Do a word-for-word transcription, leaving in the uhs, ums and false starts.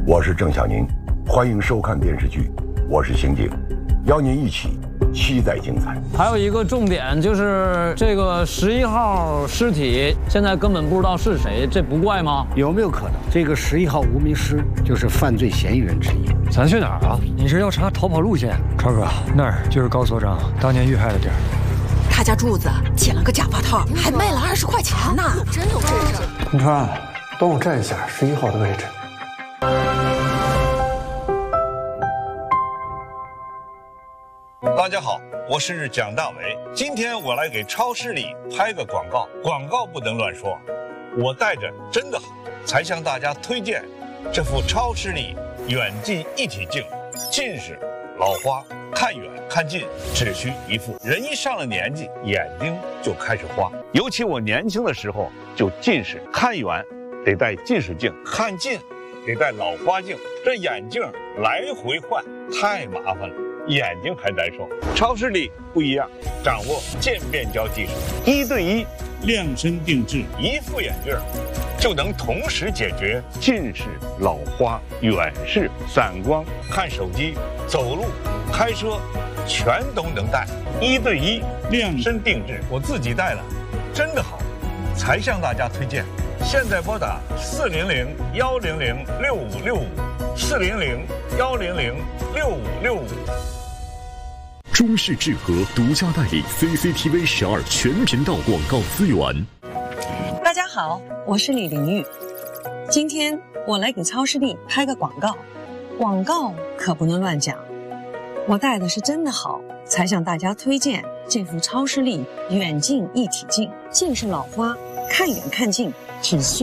我是郑晓宁，欢迎收看电视剧《我是刑警》，邀您一起期待精彩。 还有一个重点就是这个十一号尸体现在根本不知道是谁，这不怪吗？ 有没有可能这个十一号无名尸就是犯罪嫌疑人之一？ 咱去哪儿啊？你是要查逃跑路线？超哥，那儿就是高所长当年遇害的地儿。 他家柱子剪了个假发套，还卖了二十块钱呢。 真有这事？ 陈川，帮我站一下十一号的位置。 大家好，我是蒋大为。今天我来给超市里拍个广告，广告不能乱说。我带着真的好，才向大家推荐这副超视力远近一体镜。近视、老花，看远看近只需一副。人一上了年纪，眼睛就开始花。尤其我年轻的时候就近视，看远得戴近视镜，看近得戴老花镜。这眼镜来回换太麻烦了。眼睛还难受，超视力不一样，掌握渐变焦技术，一对一量身定制，一副眼镜就能同时解决近视、老花、远视、散光、看手机、走路、开车，全都能戴，一对一量身定制。我自己戴了，真的好，才向大家推荐。现在拨打四零零幺零零六五六五，四零零幺零零六五六五。 中视智和独家代理 C C T V 十二全频道广告资源。 大家好，我是李玲玉。今天我来给超视力拍个广告，广告可不能乱讲。我带的是真的好，才向大家推荐这副超视力远近一体镜。近视老花，看远看近只需